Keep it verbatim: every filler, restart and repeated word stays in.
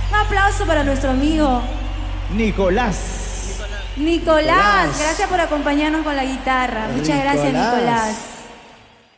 Un aplauso para nuestro amigo Nicolás. Nicolás. Nicolás. Gracias por acompañarnos con la guitarra. Muchas Nicolás. gracias, Nicolás.